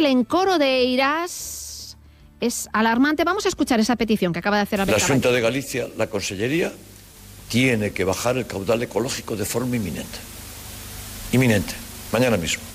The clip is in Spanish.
en Corodeirás es alarmante. Vamos a escuchar esa petición que acaba de hacer Abel La Caball. Xunta de Galicia, la Consellería, tiene que bajar el caudal ecológico de forma inminente. Inminente, mañana mismo.